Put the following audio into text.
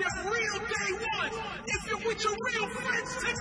real day one. If you're with your real friends,